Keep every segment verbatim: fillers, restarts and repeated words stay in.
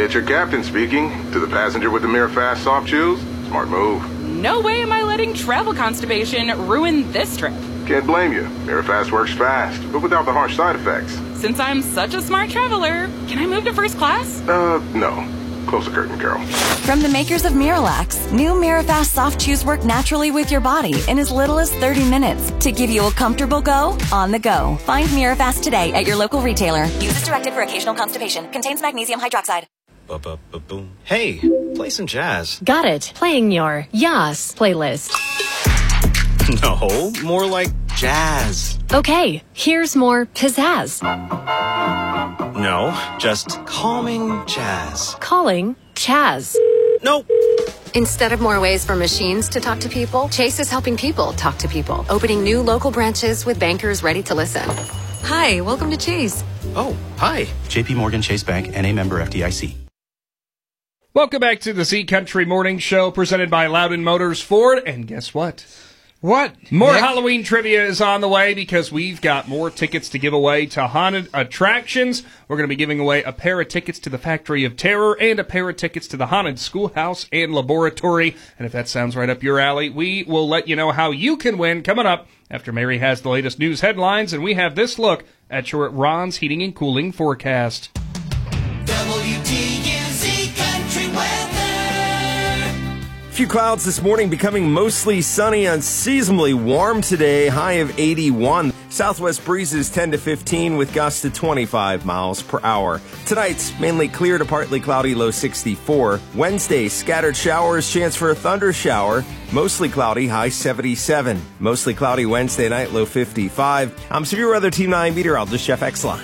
It's your captain speaking. To the passenger with the Mirafast soft chews, smart move. No way am I letting travel constipation ruin this trip. Can't blame you. Mirafast works fast, but without the harsh side effects. Since I'm such a smart traveler, can I move to first class? Uh, no. Close the curtain, Carol. From the makers of Miralax, new Mirafast soft chews work naturally with your body in as little as thirty minutes to give you a comfortable go on the go. Find Mirafast today at your local retailer. Use as directed for occasional constipation. Contains magnesium hydroxide. Ba-ba-ba-boom. Hey, play some jazz. Got it. Playing your Yas playlist. No, more like jazz. Okay, here's more pizzazz. No, just calming jazz. Calling Chaz. Nope. Instead of more ways for machines to talk to people, Chase is helping people talk to people, opening new local branches with bankers ready to listen. Hi, welcome to Chase. Oh, hi. J P Morgan Chase Bank, N A member F D I C. Welcome back to the Z Country Morning Show presented by Loudon Motors Ford. And guess what? What? More Nick? Halloween trivia is on the way because we've got more tickets to give away to haunted attractions. We're going to be giving away a pair of tickets to the Factory of Terror and a pair of tickets to the Haunted Schoolhouse and Laboratory. And if that sounds right up your alley, we will let you know how you can win coming up after Mary has the latest news headlines. And we have this look at your Ron's Heating and Cooling forecast. W T U Z Country Weather. Few clouds this morning, becoming mostly sunny, unseasonably warm today, high of eighty-one. Southwest breezes ten to fifteen with gusts to twenty-five miles per hour. Tonight's mainly clear to partly cloudy, low sixty-four. Wednesday, scattered showers, chance for a thunder shower, mostly cloudy, high seventy-seven. Mostly cloudy Wednesday night, low fifty-five. I'm Severe Weather Team nine meteorologist Jeff Exline.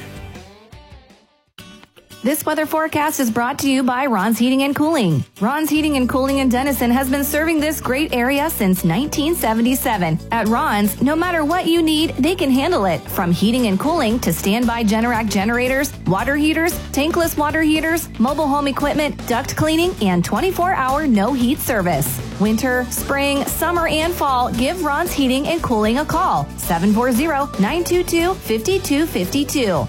This weather forecast is brought to you by Ron's Heating and Cooling. Ron's Heating and Cooling in Denison has been serving this great area since nineteen seventy-seven. At Ron's, no matter what you need, they can handle it. From heating and cooling to standby Generac generators, water heaters, tankless water heaters, mobile home equipment, duct cleaning, and twenty-four hour no heat service. Winter, spring, summer, and fall, give Ron's Heating and Cooling a call. seven four zero, nine two two, five two five two.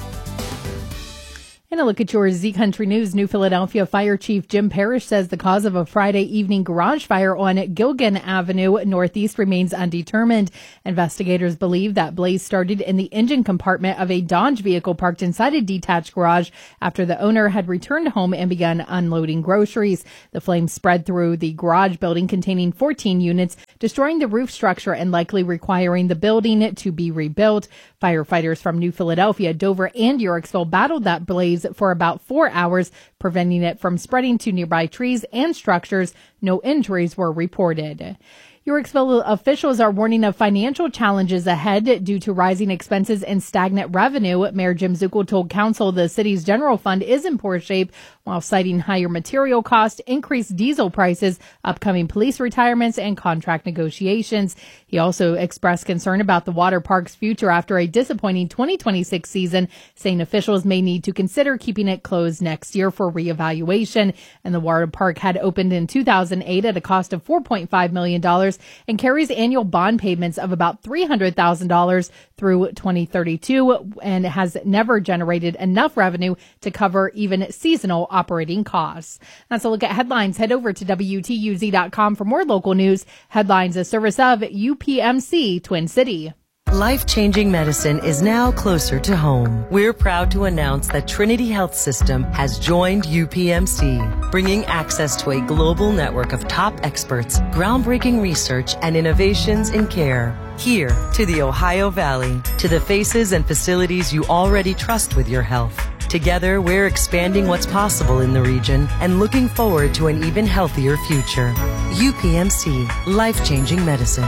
And a look at your Z Country News. New Philadelphia Fire Chief Jim Parrish says the cause of a Friday evening garage fire on Gilgan Avenue Northeast remains undetermined. Investigators believe that blaze started in the engine compartment of a Dodge vehicle parked inside a detached garage after the owner had returned home and begun unloading groceries. The flames spread through the garage building containing fourteen units, destroying the roof structure and likely requiring the building to be rebuilt. Firefighters from New Philadelphia, Dover, and Yorksville battled that blaze for about four hours, preventing it from spreading to nearby trees and structures. No injuries were reported. Yorksville officials are warning of financial challenges ahead due to rising expenses and stagnant revenue. Mayor Jim Zuckel told council the city's general fund is in poor shape, while citing higher material costs, increased diesel prices, upcoming police retirements, and contract negotiations. He also expressed concern about the water park's future after a disappointing twenty twenty-six season, saying officials may need to consider keeping it closed next year for reevaluation. And the water park had opened in two thousand eight at a cost of four point five million dollars and carries annual bond payments of about three hundred thousand dollars through twenty thirty-two and has never generated enough revenue to cover even seasonal operating costs. That's a look at headlines. Head over to W T U Z dot com for more local news. Headlines, a service of U P M C Twin City. Life-changing medicine is now closer to home. We're proud to announce that Trinity Health System has joined U P M C, bringing access to a global network of top experts, groundbreaking research, and innovations in care. Here, to the Ohio Valley, to the faces and facilities you already trust with your health. Together, we're expanding what's possible in the region and looking forward to an even healthier future. U P M C, life-changing medicine.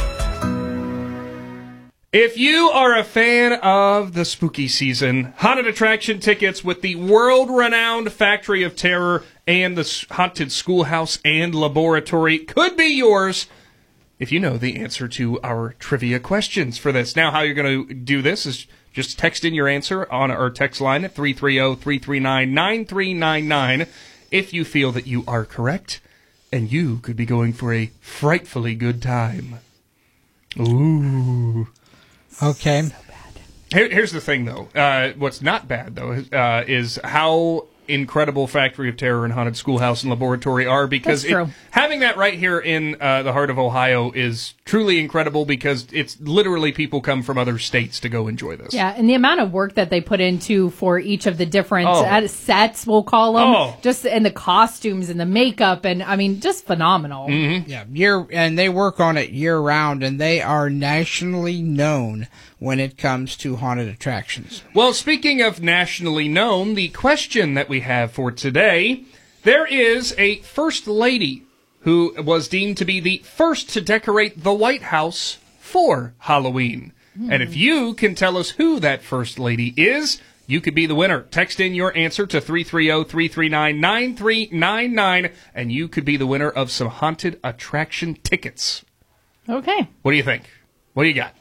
If you are a fan of the spooky season, haunted attraction tickets with the world-renowned Factory of Terror and the Haunted Schoolhouse and Laboratory could be yours if you know the answer to our trivia questions for this. Now, how you're going to do this is just text in your answer on our text line at three three zero, three three nine, nine three nine nine if you feel that you are correct, and you could be going for a frightfully good time. Ooh. Okay. So bad. Here, here's the thing, though. Uh, what's not bad, though, uh, is how incredible Factory of Terror and Haunted Schoolhouse and Laboratory are, because That's true. It, having that right here in uh, the heart of Ohio is truly incredible, because it's literally people come from other states to go enjoy this. Yeah, and the amount of work that they put into for each of the different Oh. uh, sets, we'll call them, Oh. just and the costumes and the makeup, and I mean, just phenomenal. Yeah, year and they work on it year round, and they are nationally known when it comes to haunted attractions. Well, speaking of nationally known, the question that we have for today, there is a first lady who was deemed to be the first to decorate the White House for Halloween. Hmm. And if you can tell us who that first lady is, you could be the winner. Text in your answer to three three zero, three three nine, nine three nine nine, and you could be the winner of some haunted attraction tickets. Okay. What do you think? What do you got?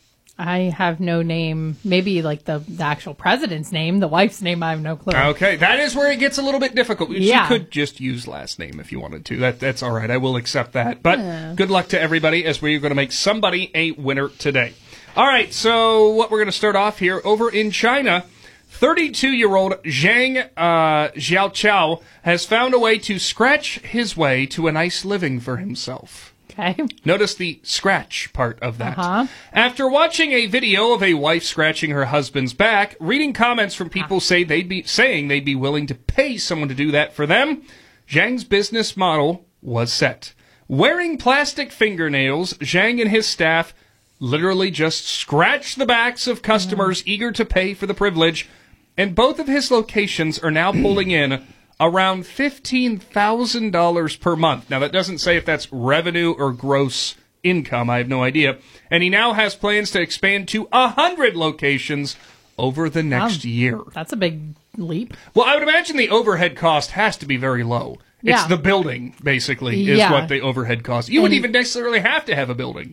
I have no name. Maybe like the, the actual president's name, the wife's name. I have no clue. Okay, that is where it gets a little bit difficult. Yeah. You could just use last name if you wanted to. That That's all right. I will accept that. But Yeah. good luck to everybody, as we're going to make somebody a winner today. All right, so what we're going to start off here over in China. thirty-two-year-old Zhang uh, Xiaoqiao has found a way to scratch his way to a nice living for himself. Okay. Notice the scratch part of that. Uh-huh. After watching a video of a wife scratching her husband's back, reading comments from people say they'd be saying they'd be willing to pay someone to do that for them, Zhang's business model was set. Wearing plastic fingernails, Zhang and his staff literally just scratch the backs of customers eager to pay for the privilege, and both of his locations are now pulling in around fifteen thousand dollars per month. Now, that doesn't say if that's revenue or gross income. I have no idea. And he now has plans to expand to one hundred locations over the next Wow. year. That's a big leap. Well, I would imagine the overhead cost has to be very low. It's Yeah. the building, basically, is Yeah. what the overhead cost. You wouldn't And- even necessarily have to have a building.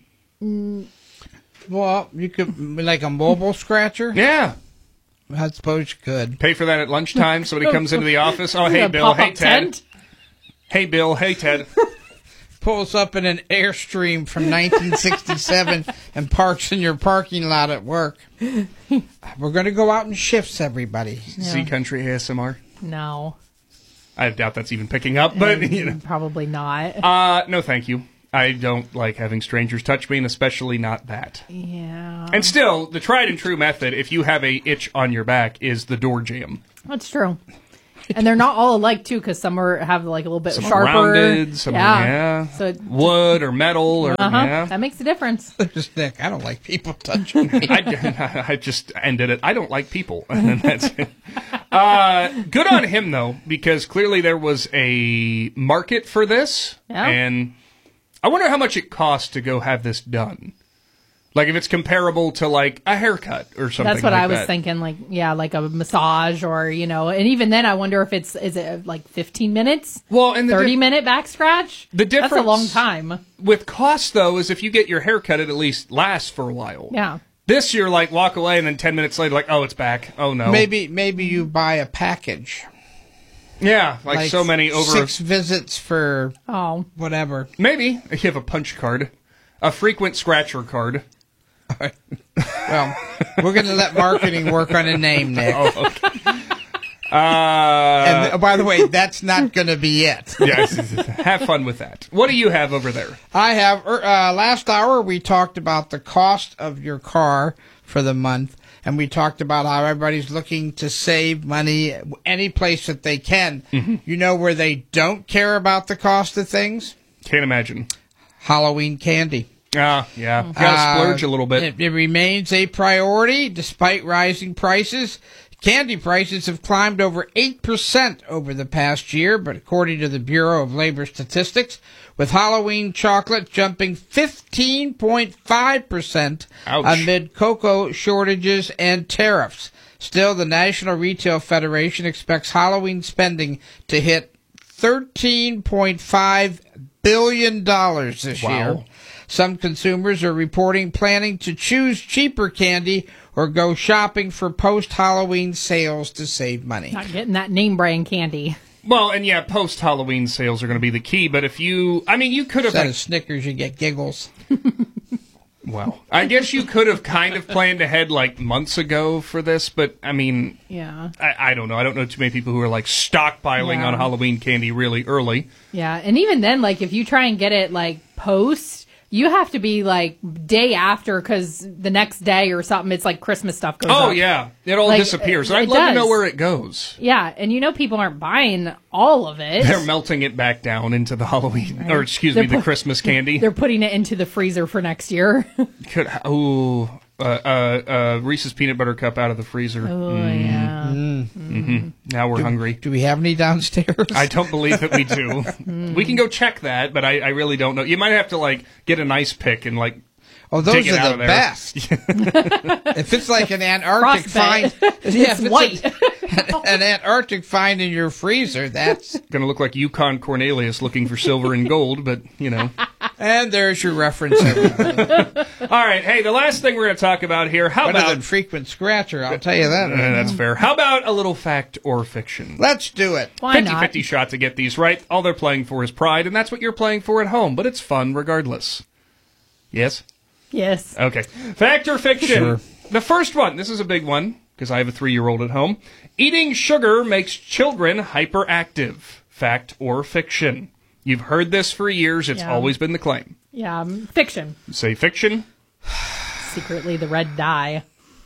Well, you could, like a mobile scratcher? Yeah. I suppose you could. Pay for that at lunchtime. Somebody comes into the office. Oh, hey, A Bill. Hey, pop-up Ted. tent? Hey, Bill. Hey, Ted. Pulls up in an Airstream from nineteen sixty-seven and parks in your parking lot at work. We're going to go out in shifts, everybody. Sea Country A S M R. No. I doubt that's even picking up, but, you know. Probably not. Uh, no, thank you. I don't like having strangers touch me, and especially not that. Yeah. And still, the tried and true method, if you have a itch on your back, is the door jam. That's true. And they're not all alike, too, because some are have like a little bit Some sharper. rounded, some yeah. yeah. So it- wood or metal or Uh-huh. yeah. That makes a difference. Just Nick, I don't like people touching me. I, I just ended it. I don't like people, and then that's it. Uh, good on him though, because clearly there was a market for this, Yeah. and I wonder how much it costs to go have this done. Like if it's comparable to like a haircut or something. That's what like I was that. thinking, like, yeah, like a massage or, you know, and even then I wonder if it's, is it like fifteen minutes? Well, and the thirty di- minute back scratch? The difference That's a long time. with cost though is if you get your haircut, it at least lasts for a while. Yeah. This you're like walk away and then ten minutes later, like, oh, it's back. Oh no. Maybe maybe you buy a package. Yeah, like, so many over six visits for oh whatever. Maybe you have a punch card, a frequent scratcher card. Well, we're going to let marketing work on a name, Nick. Oh, okay. Uh, and uh, by the way, that's not going to be it. Yes, have fun with that. What do you have over there? I have, er, uh, last hour we talked about the cost of your car for the month, and we talked about how everybody's looking to save money any place that they can. Mm-hmm. You know where they don't care about the cost of things? Can't imagine. Halloween candy. Ah, yeah. You gotta splurge a little bit. It, it remains a priority despite rising prices. Candy prices have climbed over eight percent over the past year, but according to the Bureau of Labor Statistics, with Halloween chocolate jumping fifteen point five percent amid cocoa shortages and tariffs. Still, the National Retail Federation expects Halloween spending to hit thirteen point five billion dollars this Wow. year. Some consumers are reporting planning to choose cheaper candy or go shopping for post-Halloween sales to save money. Not getting that name brand candy. Well, and yeah, post Halloween sales are going to be the key. But if you, I mean, you could have. Instead of Snickers, you get Giggles. Well, I guess you could have kind of planned ahead like months ago for this, but I mean, Yeah. I, I don't know. I don't know too many people who are like stockpiling Yeah. on Halloween candy really early. Yeah, and even then, like, if you try and get it, like, post, you have to be, like, day after, because the next day or something, it's like Christmas stuff goes Oh, up. yeah. It all Like, disappears. it- I'd it love to does. know where it goes. Yeah, and you know people aren't buying all of it. They're melting it back down into the Halloween, or excuse They're me, the put- Christmas candy. They're putting it into the freezer for next year. Could, ooh, uh, uh, uh, Reese's Peanut Butter Cup out of the freezer. Oh, Mm. yeah. Mhm. Now we're Do- hungry. Do we have any downstairs? I don't believe that we do. We can go check that, but I, I really don't know. You might have to, like, get an ice pick and, like, Oh, those dig it out are of the there. best. If it's like an Antarctic find, Frostbite. yeah, It's if white. a- an Antarctic find in your freezer, that's going to look like Yukon Cornelius looking for silver and gold, but, you know. and there's your reference. Everybody. All right, hey, the last thing we're going to talk about here, how Better about... than frequent scratcher, I'll tell you that. Uh, that's fair. How about a little fact or fiction? Let's do it. Why not? fifty-fifty shot to get these right. All they're playing for is pride, and that's what you're playing for at home, but it's fun regardless. Yes? Yes. Okay. Fact or fiction? Sure. The first one, this is a big one, because I have a three-year-old at home. Eating sugar makes children hyperactive. Fact or fiction? You've heard this for years. It's Yeah. always been the claim. Yeah, um, fiction. Say fiction. Secretly the red dye.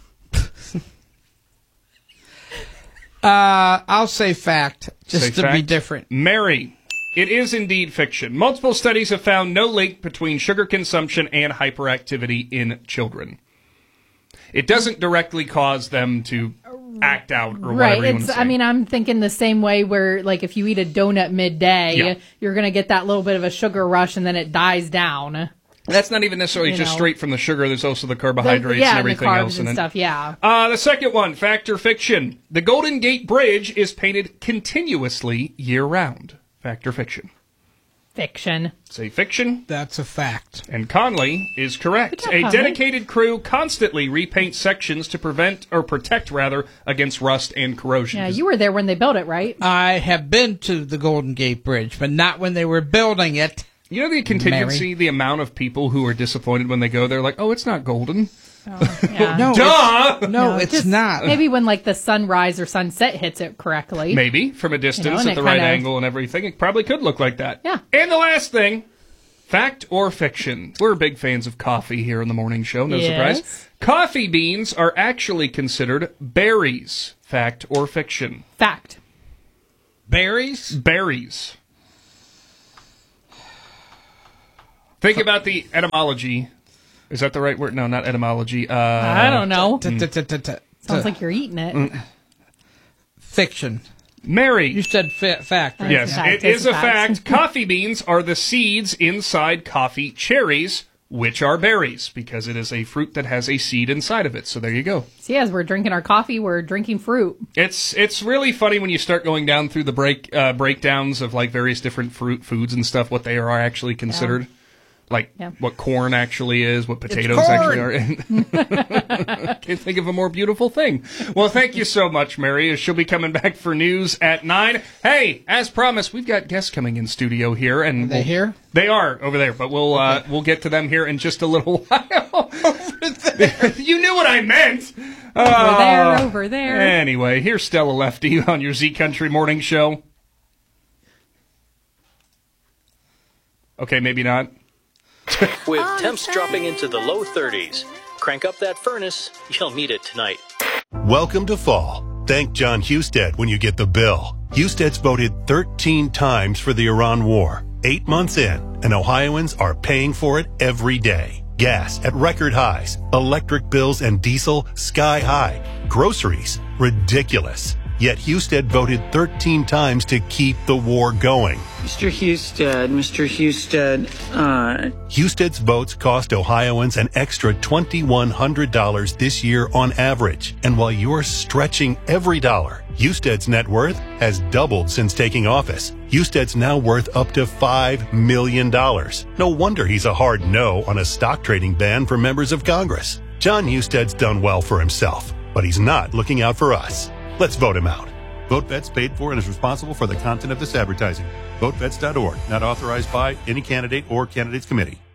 Uh, I'll say fact, just Say to fact. be different. Mary. It is indeed fiction. Multiple studies have found no link between sugar consumption and hyperactivity in children. It doesn't directly cause them to act out or whatever Right. you want It's. to say. I mean, I'm thinking the same way where, like, if you eat a donut midday, Yeah. you're gonna get that little bit of a sugar rush, and then it dies down. That's not even necessarily You just know. straight from the sugar. There's also the The- carbohydrates yeah, and everything the carbs else in and it. stuff. Yeah. Uh, the second one, fact or fiction. The Golden Gate Bridge is painted continuously year-round. Fact or fiction? Fiction. Say fiction. That's a fact. And Conley is correct. Good job, A Conley. dedicated crew constantly repaints sections to prevent, or protect rather, against rust and corrosion. Yeah, you were there when they built it, right? I have been to the Golden Gate Bridge, but not when they were building it. You know the contingency, the amount of people who are disappointed when they go there, like, oh, it's not golden. Yeah. No, Duh! it's, no, it's just not. Maybe when, like, the sunrise or sunset hits it correctly. Maybe, from a distance, You know, and at it the right kinda- angle and everything. It probably could look like that. Yeah. And the last thing, fact or fiction. We're big fans of coffee here on the morning show, no Yes. surprise. Coffee beans are actually considered berries. Fact or fiction? Fact. Berries? Berries. Think about the etymology. Is that the right word? No, not etymology. Uh, I don't know. T- t- t- t- t- Sounds like you're eating it. Fiction. Mary. You said fa- fact, right? Yes, Yeah, it it's is a a fact. fact. Coffee beans are the seeds inside coffee cherries, which are berries, because it is a fruit that has a seed inside of it. So there you go. See, as we're drinking our coffee, we're drinking fruit. It's it's really funny when you start going down through the break uh, breakdowns of like various different fruit foods and stuff, what they are actually considered. Like Yeah. what corn actually is, what potatoes corn! actually are. Can't think of a more beautiful thing. Well, thank you so much, Mary. She'll be coming back for news at nine. Hey, as promised, we've got guests coming in studio here, and Are they we'll- here? They are over there, but we'll uh, we'll get to them here in just a little while. You knew what I meant. Over there, Uh, over there. Anyway, here's Stella Lefty on your Z Country Morning Show. Okay, maybe not. With temps dropping into the low thirties, crank up that furnace. You'll need it tonight. Welcome to fall. Thank John Husted when you get the bill. Husted's voted thirteen times for the Iran war. Eight months in, and Ohioans are paying for it every day. Gas at record highs, electric bills and diesel sky high, groceries ridiculous. Yet Husted voted thirteen times to keep the war going. Mister Husted, Mister Husted, uh... Husted's votes cost Ohioans an extra twenty-one hundred dollars this year on average. And while you're stretching every dollar, Husted's net worth has doubled since taking office. Husted's now worth up to five million dollars. No wonder he's a hard no on a stock trading ban for members of Congress. John Husted's done well for himself, but he's not looking out for us. Let's vote him out. VoteVets paid for and is responsible for the content of this advertising. vote vets dot org, not authorized by any candidate or candidates committee.